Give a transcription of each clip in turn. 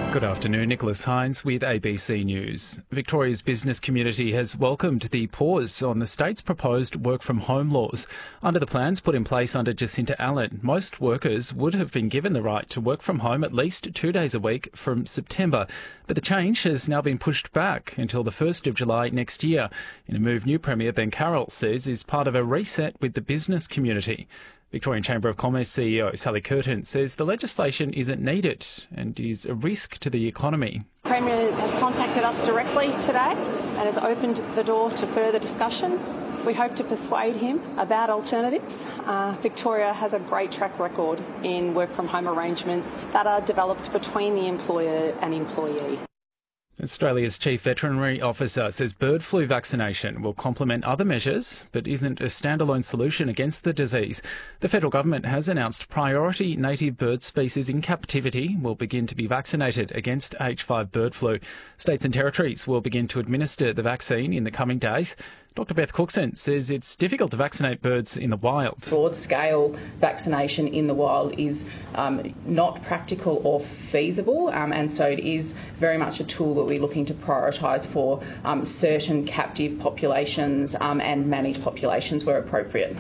Good afternoon, Nicholas Hines with ABC News. Victoria's business community has welcomed the pause on the state's proposed work-from-home laws. Under the plans put in place under Jacinta Allen, most workers would have been given the right to work from home at least 2 days a week from September. But the change has now been pushed back until the 1st of July next year, in a move new Premier Ben Carroll says is part of a reset with the business community. Victorian Chamber of Commerce CEO Sally Curtin says the legislation isn't needed and is a risk to the economy. The Premier has contacted us directly today and has opened the door to further discussion. We hope to persuade him about alternatives. Victoria has a great track record in work-from-home arrangements that are developed between the employer and employee. Australia's Chief Veterinary Officer says bird flu vaccination will complement other measures but isn't a standalone solution against the disease. The federal government has announced priority native bird species in captivity will begin to be vaccinated against H5 bird flu. States and territories will begin to administer the vaccine in the coming days. Dr Beth Cookson says it's difficult to vaccinate birds in the wild. Broad-scale vaccination in the wild is not practical or feasible, and so it is very much a tool that we're looking to prioritise for certain captive populations and managed populations where appropriate.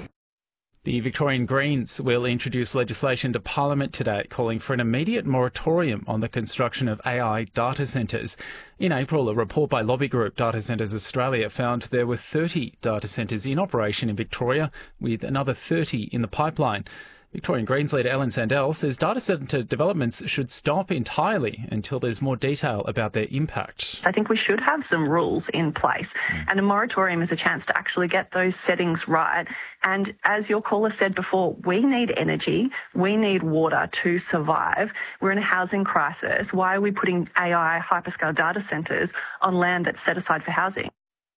The Victorian Greens will introduce legislation to Parliament today calling for an immediate moratorium on the construction of AI data centres. In April, a report by lobby group Data Centres Australia found there were 30 data centres in operation in Victoria, with another 30 in the pipeline. Victorian Greens leader Ellen Sandell says data centre developments should stop entirely until there's more detail about their impact. I think we should have some rules in place, and a moratorium is a chance to actually get those settings right. And as your caller said before, we need energy, we need water to survive. We're in a housing crisis. Why are we putting AI hyperscale data centres on land that's set aside for housing?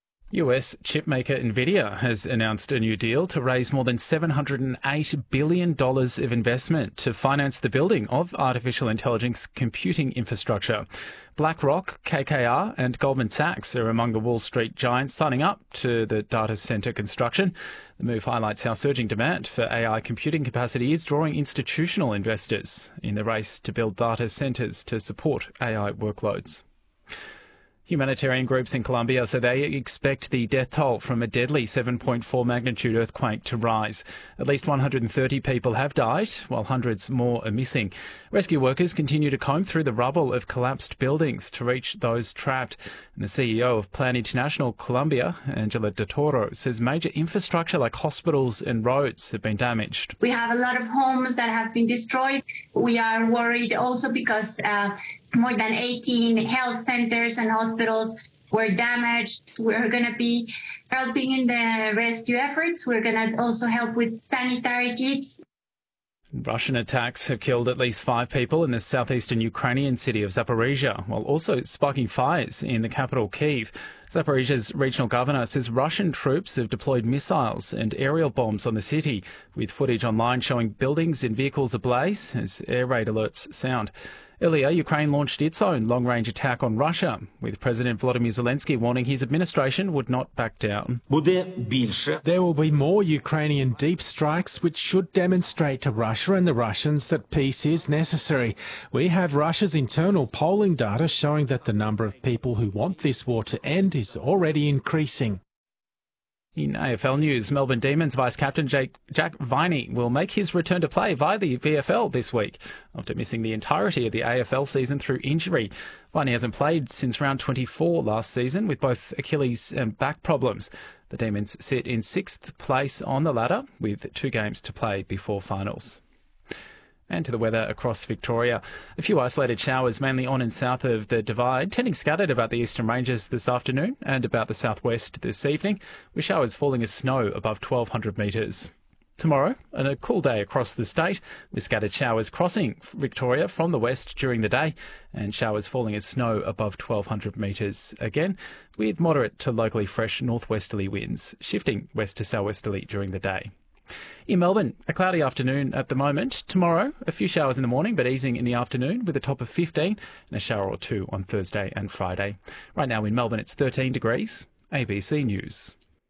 US chipmaker Nvidia has announced a new deal to raise more than $708 billion of investment to finance the building of artificial intelligence computing infrastructure. BlackRock, KKR and Goldman Sachs are among the Wall Street giants signing up to the data centre construction. The move highlights how surging demand for AI computing capacity is drawing institutional investors in the race to build data centres to support AI workloads. Humanitarian groups in Colombia say they expect the death toll from a deadly 7.4 magnitude earthquake to rise. At least 130 people have died, while hundreds more are missing. Rescue workers continue to comb through the rubble of collapsed buildings to reach those trapped. And the CEO of Plan International Colombia, Angela de Toro, says major infrastructure like hospitals and roads have been damaged. We have a lot of homes that have been destroyed. We are worried also because more than 18 health centers and hospitals were damaged. We're going to be helping in the rescue efforts. We're going to also help with sanitary kits. Russian attacks have killed at least 5 people in the southeastern Ukrainian city of Zaporizhia, while also sparking fires in the capital, Kyiv. Zaporizhia's regional governor says Russian troops have deployed missiles and aerial bombs on the city, with footage online showing buildings and vehicles ablaze as air raid alerts sound. Earlier, Ukraine launched its own long-range attack on Russia, with President Volodymyr Zelensky warning his administration would not back down. There will be more Ukrainian deep strikes which should demonstrate to Russia and the Russians that peace is necessary. We have Russia's internal polling data showing that the number of people who want this war to end is already increasing. In AFL news, Melbourne Demons vice-captain Jack Viney will make his return to play via the VFL this week after missing the entirety of the AFL season through injury. Viney hasn't played since round 24 last season with both Achilles and back problems. The Demons sit in 6th place on the ladder with 2 games to play before finals. And to the weather across Victoria. A few isolated showers mainly on and south of the Divide, tending scattered about the eastern ranges this afternoon and about the southwest this evening, with showers falling as snow above 1,200 metres. Tomorrow, and a cool day across the state, with scattered showers crossing Victoria from the west during the day and showers falling as snow above 1,200 metres again, with moderate to locally fresh northwesterly winds, shifting west to southwesterly during the day. In Melbourne, a cloudy afternoon at the moment. Tomorrow, a few showers in the morning, but easing in the afternoon with a top of 15 and a shower or 2 on Thursday and Friday. Right now in Melbourne, it's 13 degrees. ABC News.